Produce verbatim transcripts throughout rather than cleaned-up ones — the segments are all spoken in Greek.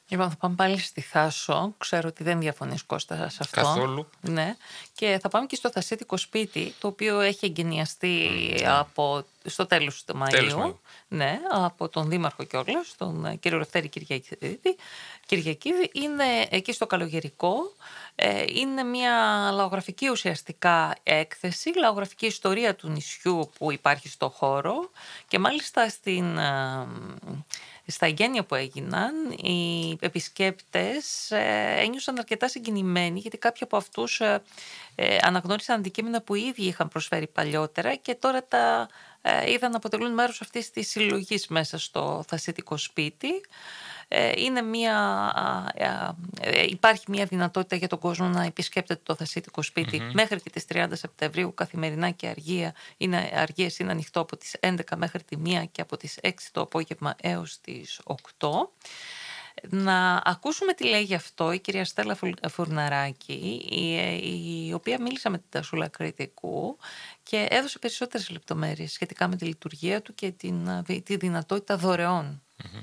Λοιπόν, θα πάμε πάλι στη Θάσο. Ξέρω ότι δεν διαφωνείς, Κώστα, σε αυτό. Καθόλου. Ναι. Και θα πάμε και στο Θασίτικο σπίτι, το οποίο έχει εγκαινιαστεί Mm, ναι. από, στο τέλος του Τέλος Μαΐου. Μαΐου. Ναι, από τον Δήμαρχο κιόλας, τον κύριο Λευτέρη Κυριακίδη. Κυριακίδη. Είναι εκεί στο Καλογερικό. Ε, είναι μια λαογραφική ουσιαστικά έκθεση, λαογραφική ιστορία του νησιού που υπάρχει στο χώρο και μάλιστα στην... Στα εγγένεια που έγιναν, οι επισκέπτες ε, ένιωσαν αρκετά συγκινημένοι, γιατί κάποιοι από αυτούς ε, ε, αναγνώρισαν αντικείμενα που οι ίδιοι είχαν προσφέρει παλιότερα και τώρα τα ε, είδαν να αποτελούν μέρος αυτής της συλλογής μέσα στο Θασίτικο σπίτι. Ε, είναι μια, ε, υπάρχει μια δυνατότητα για τον κόσμο να επισκέπτεται το Θασίτικο σπίτι Mm-hmm. μέχρι και τις τριάντα Σεπτεμβρίου καθημερινά και αργία. Είναι, αργίες είναι ανοιχτό από τις έντεκα μέχρι τη μία και από τις έξι το απόγευμα έως τις οκτώ. Να ακούσουμε τι λέει γι' αυτό η κυρία Στέλλα Φουρναράκη, η, η οποία μίλησε με την Τασούλα Κρητικού και έδωσε περισσότερες λεπτομέρειες σχετικά με τη λειτουργία του και την, τη δυνατότητα δωρεών. Mm-hmm.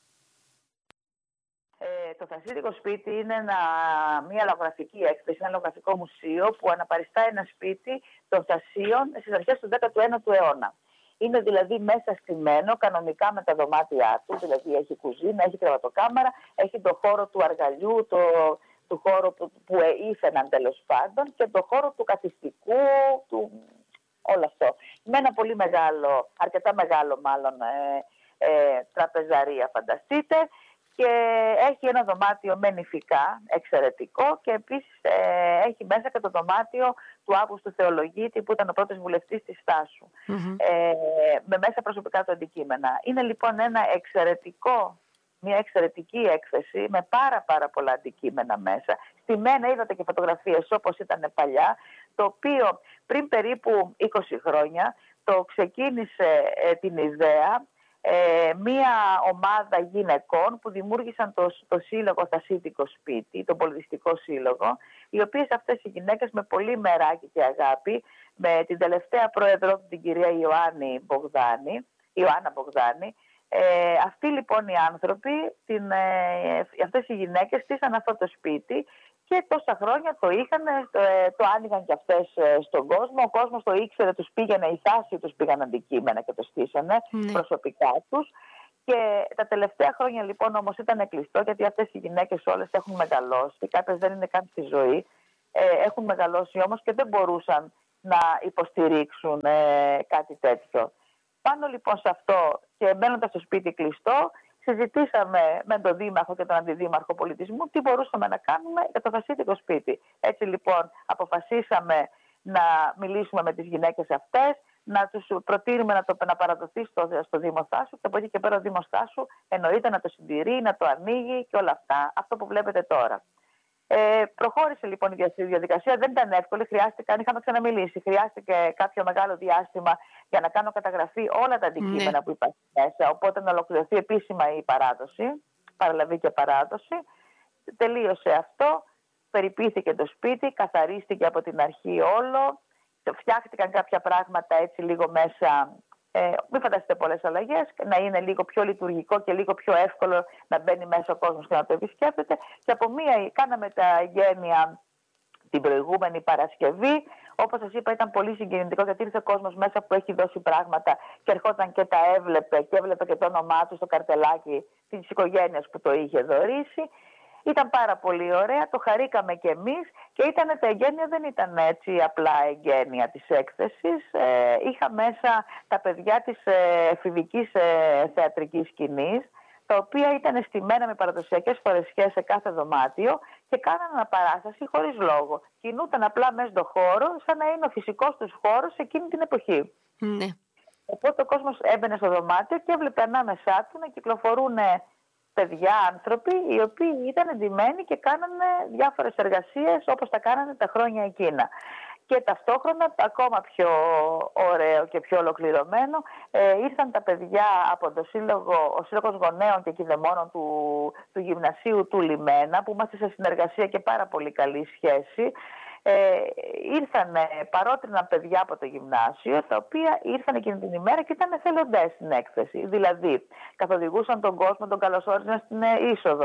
Το Θασίτικο σπίτι είναι ένα, μια λαογραφική έκθεση, ένα λαογραφικό μουσείο που αναπαριστά ένα σπίτι των Θασίων στις αρχές του δέκατου ένατου αιώνα. Είναι δηλαδή μέσα στημένο κανονικά με τα δωμάτια του, δηλαδή έχει κουζίνα, έχει κρεβατοκάμαρα, έχει το χώρο του αργαλιού, το, του χώρου που, που ήθεναν τέλος πάντων και το χώρο του καθιστικού, του, όλο αυτό. Με ένα πολύ μεγάλο, αρκετά μεγάλο μάλλον, ε, ε, τραπεζαρία φανταστείτε. Και έχει ένα δωμάτιο με νηφικά, εξαιρετικό, και επίσης ε, έχει μέσα και το δωμάτιο του Αύγουστου Θεολογίτη, που ήταν ο πρώτος βουλευτής της Στάσου, mm-hmm. ε, με μέσα προσωπικά του αντικείμενα. Είναι λοιπόν ένα εξαιρετικό, μια εξαιρετική έκθεση με πάρα πάρα πολλά αντικείμενα μέσα. Στημένα είδατε και φωτογραφίες όπως ήταν παλιά, το οποίο πριν περίπου είκοσι χρόνια το ξεκίνησε ε, την ιδέα Ε, μία ομάδα γυναικών που δημιούργησαν το, το σύλλογο Θασίτικο σπίτι, τον πολιτιστικό σύλλογο, οι οποίες αυτές οι γυναίκες με πολύ μεράκι και αγάπη, με την τελευταία πρόεδρο την κυρία Ιωάννη Μπογδάνη, Ιωάννα Μπογδάνη, ε, αυτοί λοιπόν οι άνθρωποι, την, ε, αυτές οι γυναίκες στήσαν αυτό το σπίτι και τόσα χρόνια το είχαν, το, το άνοιγαν και αυτές στον κόσμο. Ο κόσμος το ήξερε, τους πήγαινε, οι Θάσοι τους πήγαν αντικείμενα και το στήσανε ναι. προσωπικά τους. Και τα τελευταία χρόνια λοιπόν όμως ήταν κλειστό, γιατί αυτές οι γυναίκες όλες έχουν μεγαλώσει, κάποιες δεν είναι καν στη ζωή, ε, έχουν μεγαλώσει όμως και δεν μπορούσαν να υποστηρίξουν ε, κάτι τέτοιο. Πάνω λοιπόν σε αυτό και μένοντας στο σπίτι κλειστό, συζητήσαμε με τον Δήμαρχο και τον Αντιδήμαρχο Πολιτισμού τι μπορούσαμε να κάνουμε για το Θασίτικο σπίτι. Έτσι λοιπόν αποφασίσαμε να μιλήσουμε με τις γυναίκες αυτές, να τους προτείνουμε να το να παραδοθεί στο, στο Δήμο Θάσου και από εκεί και πέρα ο Δήμος Θάσου εννοείται να το συντηρεί, να το ανοίγει και όλα αυτά, αυτό που βλέπετε τώρα. Ε, προχώρησε λοιπόν η διαδικασία, δεν ήταν εύκολη, χρειάστηκαν, είχαμε ξαναμιλήσει, χρειάστηκε κάποιο μεγάλο διάστημα για να κάνω καταγραφή όλα τα αντικείμενα ναι. που υπάρχει μέσα, οπότε να ολοκληρωθεί επίσημα η παράδοση, παραλαβή και παράδοση. Τελείωσε αυτό, περιποιήθηκε το σπίτι, καθαρίστηκε από την αρχή όλο, φτιάχτηκαν κάποια πράγματα έτσι λίγο μέσα. Ε, μην φανταστείτε πολλές αλλαγές, να είναι λίγο πιο λειτουργικό και λίγο πιο εύκολο να μπαίνει μέσα ο κόσμος και να το επισκέπτεται. Και από μία κάναμε τα εγγένεια την προηγούμενη Παρασκευή. Όπως σας είπα, ήταν πολύ συγκινητικό, γιατί ήρθε ο κόσμος μέσα που έχει δώσει πράγματα και ερχόταν και τα έβλεπε και έβλεπε και το όνομά του στο καρτελάκι της οικογένειας που το είχε δωρήσει. Ήταν πάρα πολύ ωραία, το χαρήκαμε κι εμείς και ήταν, τα εγγένεια δεν ήταν έτσι απλά εγγένεια της έκθεσης. Ε, είχα μέσα τα παιδιά της ε, εφηβικής ε, θεατρικής σκηνής, τα οποία ήταν στημένα με παραδοσιακές φορεσιές σε κάθε δωμάτιο και κάνανε αναπαράσταση χωρίς λόγο. Κινούταν απλά μέσα στον χώρο, σαν να είναι ο φυσικός τους χώρος εκείνη την εποχή. Ναι. Οπότε ο κόσμος έμπαινε στο δωμάτιο και έβλεπε ανάμεσά του να κυκλοφορούν παιδιά, άνθρωποι, οι οποίοι ήταν εντυμένοι και κάνανε διάφορες εργασίες όπως τα κάνανε τα χρόνια εκείνα. Και ταυτόχρονα, ακόμα πιο ωραίο και πιο ολοκληρωμένο, ε, ήρθαν τα παιδιά από το σύλλογο, ο Σύλλογος Γονέων και Κηδεμόνων του, του Γυμνασίου του Λιμένα, που είμαστε σε συνεργασία και πάρα πολύ καλή σχέση. Ε, ήρθαν παρότρινα παιδιά από το γυμνάσιο, τα οποία ήρθαν εκείνη την ημέρα και ήταν εθελοντές στην έκθεση. Δηλαδή, καθοδηγούσαν τον κόσμο, τον καλωσόριζαν στην είσοδο,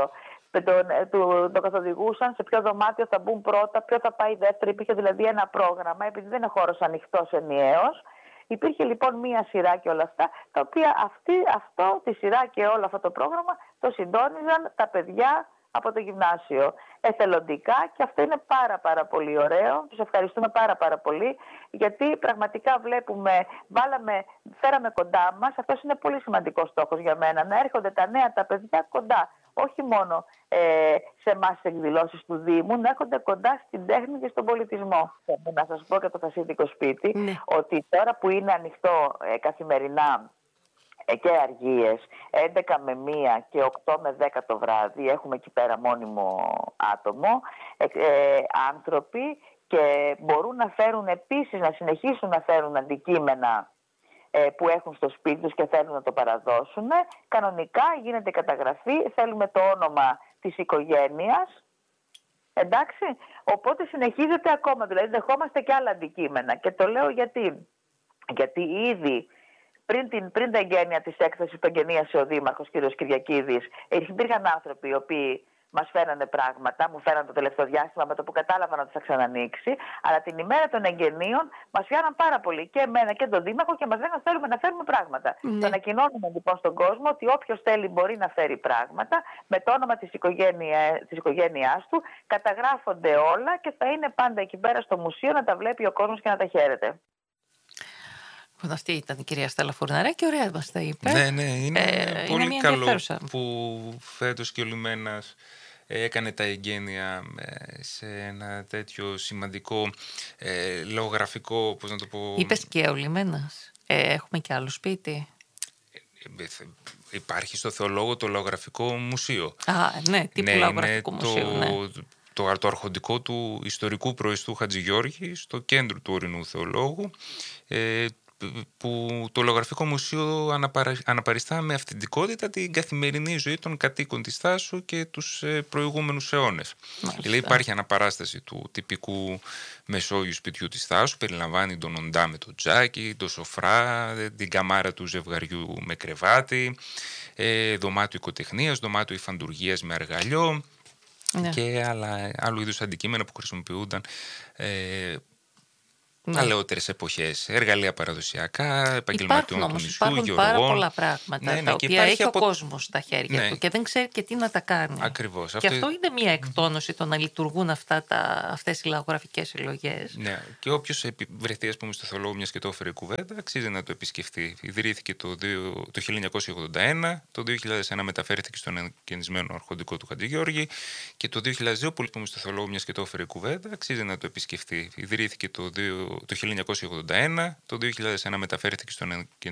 τον, του, το καθοδηγούσαν σε ποιο δωμάτιο θα μπουν πρώτα, ποιο θα πάει δεύτερο. Υπήρχε δηλαδή ένα πρόγραμμα, επειδή δεν είναι χώρος ανοιχτός ενιαίος. Υπήρχε λοιπόν μία σειρά και όλα αυτά, τα οποία αυτή, αυτό, τη σειρά και όλο αυτό το πρόγραμμα το συντόνιζαν τα παιδιά από το γυμνάσιο εθελοντικά, και αυτό είναι πάρα πάρα πολύ ωραίο. Τους ευχαριστούμε πάρα πάρα πολύ, γιατί πραγματικά βλέπουμε, βάλαμε, φέραμε κοντά μας, αυτός είναι πολύ σημαντικός στόχος για μένα, να έρχονται τα νέα τα παιδιά κοντά, όχι μόνο ε, σε εμάς τις εκδηλώσεις του Δήμου, να έρχονται κοντά στην τέχνη και στον πολιτισμό. Να σας πω και το Θασίτικο Σπίτι, ναι. ότι τώρα που είναι ανοιχτό ε, καθημερινά και αργίες, έντεκα με μία και οκτώ με δέκα το βράδυ, έχουμε εκεί πέρα μόνιμο άτομο, ε, ε, άνθρωποι, και μπορούν να φέρουν επίσης, να συνεχίσουν να φέρουν αντικείμενα ε, που έχουν στο σπίτι τους και θέλουν να το παραδώσουν. Κανονικά γίνεται καταγραφή, θέλουμε το όνομα της οικογένειας, εντάξει, οπότε συνεχίζεται ακόμα, δηλαδή δεχόμαστε και άλλα αντικείμενα. Και το λέω γιατί, γιατί ήδη Πριν, την, πριν τα εγγένεια της έκθεσης που εγγενίασε ο Δήμαρχος κ. Κυριακίδης, υπήρχαν άνθρωποι οι οποίοι μας φέρανε πράγματα, μου φέραν το τελευταίο διάστημα με το που κατάλαβαν ότι θα ξανανοίξει, αλλά την ημέρα των εγγενείων μας φέραν πάρα πολύ και εμένα και τον Δήμαρχο και μας λένε θέλουμε να φέρουμε πράγματα. Ναι. Το ανακοινώνουμε λοιπόν στον κόσμο ότι όποιος θέλει μπορεί να φέρει πράγματα με το όνομα της, οικογένεια, της οικογένειάς του, καταγράφονται όλα και θα είναι πάντα εκεί πέρα στο μουσείο να τα βλέπει ο κόσμος και να τα χαίρεται. Αυτή ήταν η κυρία Στέλλα Φουρναράκη, ωραία μας τα είπε. Ναι, ναι, είναι ε, πολύ είναι καλό που φέτος και ο Λιμένας έκανε τα εγγένεια σε ένα τέτοιο σημαντικό ε, λογογραφικό, πώς να το πω... Είπες και ο Λιμένας, ε, έχουμε και άλλο σπίτι. Ε, υπάρχει στο Θεολόγο το λογογραφικό μουσείο. Α, ναι, τύπου ναι, λογογραφικό μουσείο, το... ναι. Το, το αρχοντικό του ιστορικού προϊστού Χατζηγιώργη στο κέντρο του ορεινού Θεολόγου, ε, που το λογογραφικό μουσείο αναπαρα... αναπαριστά με αυθεντικότητα την καθημερινή ζωή των κατοίκων της Θάσου και τους ε, προηγούμενους αιώνες. Μάλιστα. Δηλαδή υπάρχει αναπαράσταση του τυπικού Μεσόγειου σπιτιού της Θάσου, περιλαμβάνει τον οντά με το τζάκι, το σοφρά, την καμάρα του ζευγαριού με κρεβάτι, ε, δωμάτιο οικοτεχνίας, δωμάτιο υφαντουργίας με αργαλιό, ναι. και άλλα, άλλου είδους αντικείμενα που χρησιμοποιούνταν ε, ναι. αλλαιότερες εποχές, εργαλεία παραδοσιακά, επαγγελματιών του νησιού, υπάρχουν γεωργών. Υπάρχουν πάρα πολλά πράγματα, ναι, ναι, τα οποία έχει απο... ο κόσμος στα χέρια ναι. του και δεν ξέρει και τι να τα κάνει. Ακριβώς. Και αυτό... αυτό είναι μια εκτόνωση το να λειτουργούν αυτά τα, αυτές οι λογογραφικές συλλογές. Ναι, και όποιος βρεθεί, ας πούμε, στο Θεολόγο μιας και το έφερε κουβέντα, αξίζει να το επισκεφτεί. Ιδρύθηκε το, το χίλια εννιακόσια ογδόντα ένα, το δύο χιλιάδες ένα μεταφέρθηκε στον εγκαινισμένο αρχοντικό του Χατζηγιώργη και το δύο χιλιάδες δύο, που λοιπόν στο Θεολόγο μιας και το έφερε κουβέντα, αξίζει να το επισκεφτεί. Ιδρύθηκε το, το χίλια εννιακόσια ογδόντα ένα, το δύο χιλιάδες ένα μεταφέρθηκε στον